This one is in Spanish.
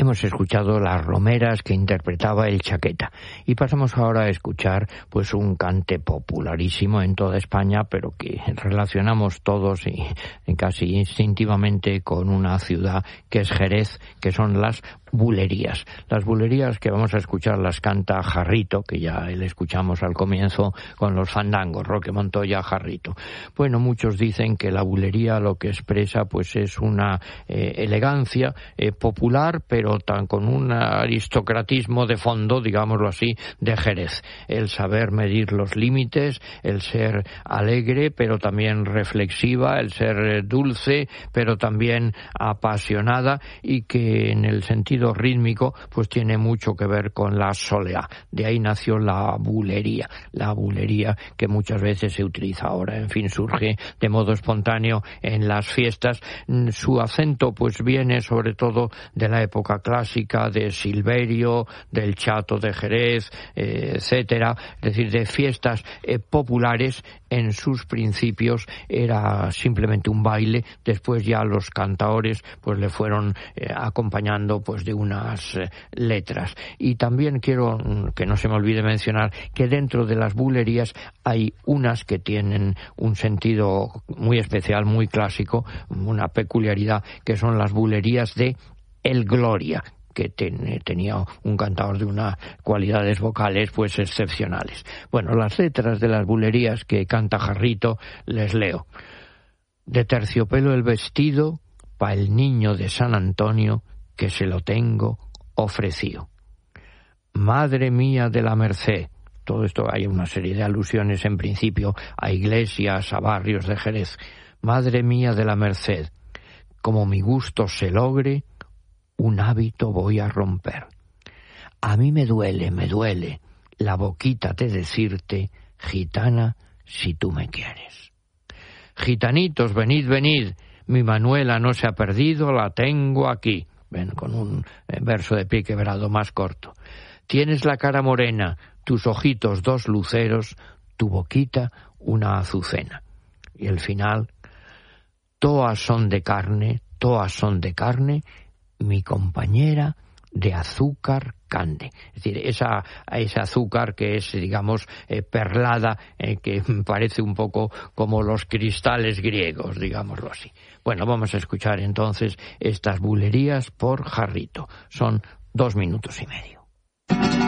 Hemos escuchado las romeras que interpretaba el Chaqueta y pasamos ahora a escuchar pues un cante popularísimo en toda España, pero que relacionamos todos y casi instintivamente con una ciudad que es Jerez, que son las bulerías. Las bulerías que vamos a escuchar las canta Jarrito, que ya le escuchamos al comienzo con los fandangos, Roque Montoya, Jarrito. Bueno, muchos dicen que la bulería lo que expresa pues es una elegancia popular, pero con un aristocratismo de fondo, digámoslo así, de Jerez. El saber medir los límites, el ser alegre, pero también reflexiva, el ser dulce, pero también apasionada, y que en el sentido rítmico pues tiene mucho que ver con la soleá. De ahí nació la bulería que muchas veces se utiliza ahora, en fin, surge de modo espontáneo en las fiestas. Su acento pues viene sobre todo de la época clásica, de Silverio, del Chato de Jerez, etcétera, es decir, de fiestas populares. En sus principios era simplemente un baile, después ya los cantaores pues le fueron acompañando pues de unas letras. Y también quiero que no se me olvide mencionar que dentro de las bulerías hay unas que tienen un sentido muy especial, muy clásico, una peculiaridad, que son las bulerías de El Gloria, que tenía un cantador de unas cualidades vocales pues excepcionales. Bueno, las letras de las bulerías que canta Jarrito les leo. De terciopelo el vestido, pa' el niño de San Antonio, que se lo tengo ofrecido. Madre mía de la Merced. Todo esto hay una serie de alusiones en principio a iglesias, a barrios de Jerez. Madre mía de la Merced, como mi gusto se logre, un hábito voy a romper. A mí me duele la boquita de decirte, gitana, si tú me quieres. Gitanitos, venid, mi Manuela no se ha perdido, la tengo aquí. Ven, con un verso de pie quebrado más corto. Tienes la cara morena, tus ojitos dos luceros, tu boquita una azucena. Y el final, toas son de carne, mi compañera de azúcar cande. Es decir, ese azúcar que es, digamos, perlada, que parece un poco como los cristales griegos, digámoslo así. Bueno, vamos a escuchar entonces estas bulerías por Jarrito. Son 2 minutos y medio.